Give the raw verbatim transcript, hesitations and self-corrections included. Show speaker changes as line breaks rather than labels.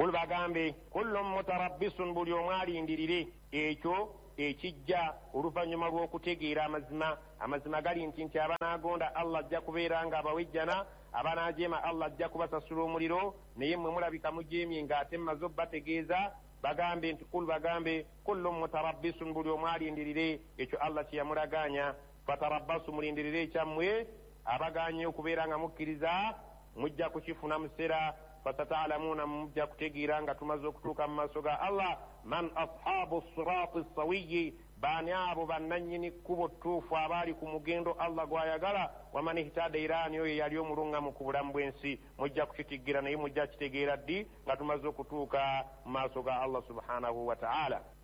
Qul bagambe kullun mutarabbisun buli omu alindirire ekyo ekijja oluvannyuma lw'okutegeera amazima. Amazima gali nti nti abanaagonda Allah ajja kubeera nga abawejjana, abanaajeema Allah ajja kubasasula omuliro, naye mmwe mulabika mujeemye ng'ate mmaze obbategeeza. Bagambe nti kul bagambe kullun mutarabbisun buli omu alindirire ekyo Allah kye yamulagaanya. Fatarabbasu mulindirire ekyammwe abagaanye okubeera nga mukkiriza mujja kukifuna musera. Fasata'lamuuna mujja kutegeera nga tumaze okutuuka mu maaso ga Allah man ashabu siraati sawiyyi, baani abo bannannyini kkubo ttuufu abaali ku mugendo Allah gw'ayagala. Waman ihtada era ani oyo yali omuluŋŋamu ku bulamu bw'ensi. Mujja kukitiggira naye mujja kitegeera ddi nga tumaze okutuuka mu maaso ga Allah subhanahu wa ta'ala.